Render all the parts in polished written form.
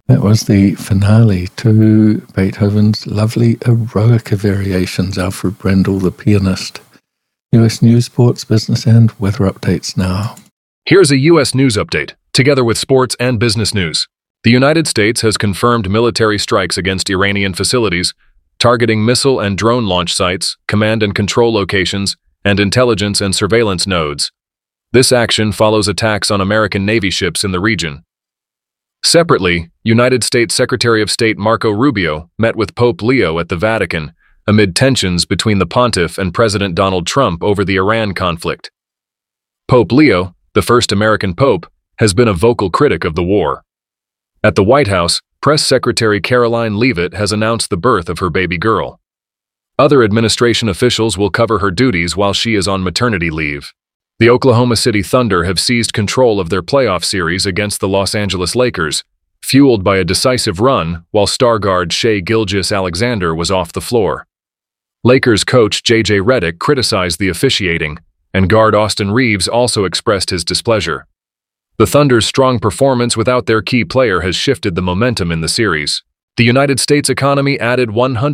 That was the finale to Beethoven's lovely Eroica Variations, Alfred Brendel, the pianist. US News, Sports, Business, and Weather Updates now. Here's a U.S. News Update, together with sports and business news. The United States has confirmed military strikes against Iranian facilities, targeting missile and drone launch sites, command and control locations, and intelligence and surveillance nodes. This action follows attacks on American Navy ships in the region. Separately, United States Secretary of State Marco Rubio met with Pope Leo at the Vatican amid tensions between the pontiff and President Donald Trump over the Iran conflict. Pope Leo, the first American pope, has been a vocal critic of the war. At the White House, Press Secretary Caroline Leavitt has announced the birth of her baby girl. Other administration officials will cover her duties while she is on maternity leave. The Oklahoma City Thunder have seized control of their playoff series against the Los Angeles Lakers, fueled by a decisive run while star guard Shai Gilgeous-Alexander was off the floor. Lakers coach J.J. Redick criticized the officiating, and guard Austin Reeves also expressed his displeasure. The Thunder's strong performance without their key player has shifted the momentum in the series. The United States economy added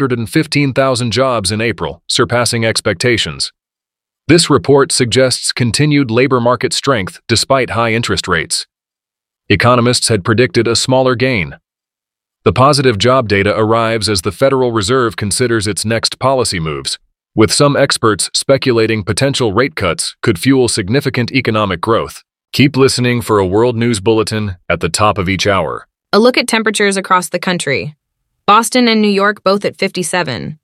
115,000 jobs in April, surpassing expectations. This report suggests continued labor market strength despite high interest rates. Economists had predicted a smaller gain. The positive job data arrives as the Federal Reserve considers its next policy moves, with some experts speculating potential rate cuts could fuel significant economic growth. Keep listening for a World News Bulletin at the top of each hour. A look at temperatures across the country. Boston and New York both at 57.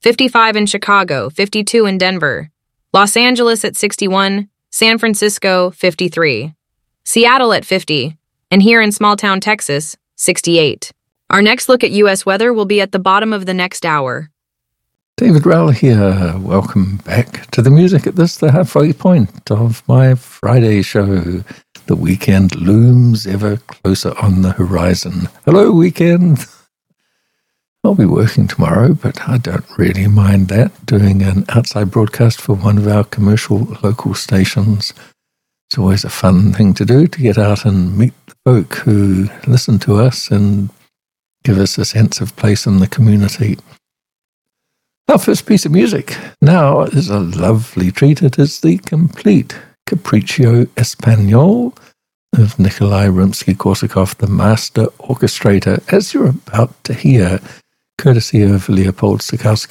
55 in Chicago, 52 in Denver. Los Angeles at 61, San Francisco, 53. Seattle at 50, and here in small-town Texas, 68. Our next look at U.S. weather will be at the bottom of the next hour. David Rowell here. Welcome back to the music at this, the halfway point of my Friday show. The weekend looms ever closer on the horizon. Hello, weekend. I'll be working tomorrow, but I don't really mind that, doing an outside broadcast for one of our commercial local stations. It's always a fun thing to do, to get out and meet the folk who listen to us and give us a sense of place in the community. Our first piece of music now is a lovely treat. It is the complete Capriccio Espagnol of Nikolai Rimsky-Korsakov, the master orchestrator, as you're about to hear, courtesy of Leopold Stokowski.